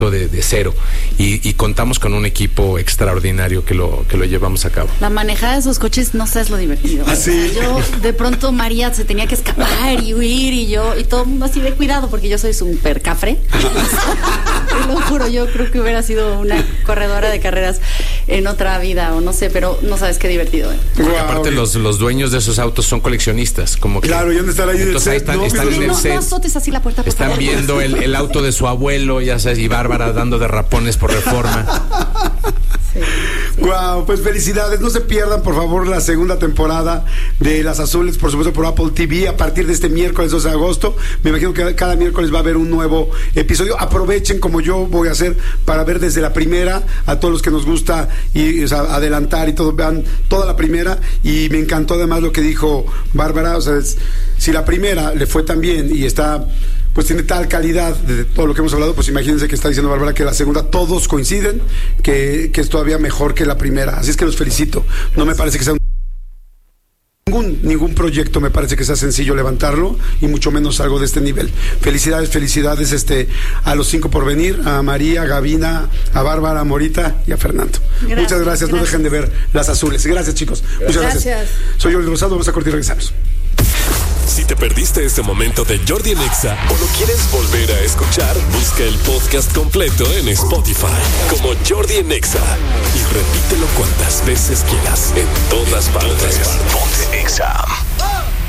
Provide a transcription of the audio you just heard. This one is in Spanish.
de cero y contamos con un equipo extraordinario que lo llevamos a cabo. La manejada de esos coches no sabes lo divertido. ¿Ah, sí? Yo de pronto María se tenía que escapar y huir y todo el mundo así de cuidado porque yo soy súper cafre. Te lo juro, yo creo que hubiera sido una corredora de carreras en otra vida o no sé, pero no sabes qué divertido. Porque aparte los dueños de esos autos son coleccionistas, como que claro, y han de estar ahí en el set. Están en el set. No azotes así la puerta, por están favor. viendo el auto de su abuelo, ya sabes, y Bárbara dando de rapones por Reforma. Sí. Wow, pues felicidades. No se pierdan, por favor, la segunda temporada de Las Azules, por supuesto, por Apple TV, a partir de este miércoles 12 de agosto. Me imagino que cada miércoles va a haber un nuevo episodio. Aprovechen, como yo voy a hacer, para ver desde la primera, a todos los que nos gusta y, o sea, adelantar y todo, vean toda la primera. Y me encantó además lo que dijo Bárbara. O sea, si la primera le fue tan bien y está, pues tiene tal calidad de todo lo que hemos hablado, pues imagínense que está diciendo Bárbara que la segunda todos coinciden que es todavía mejor que la primera. Así es que los felicito. No me parece que sea ningún proyecto me parece que sea sencillo levantarlo, y mucho menos algo de este nivel. Felicidades a los 5 por venir, a María, a Gavina, a Bárbara, a Morita y a Fernando. Muchas gracias. No dejen de ver Las Azules. Gracias, chicos. Muchas gracias. Soy Jordi Rosado, vamos a cortar y regresamos. Si te perdiste este momento de Jordi en Exa o lo quieres volver a escuchar, busca el podcast completo en Spotify como Jordi en Exa y repítelo cuantas veces quieras, en todas partes. Ponte Exa.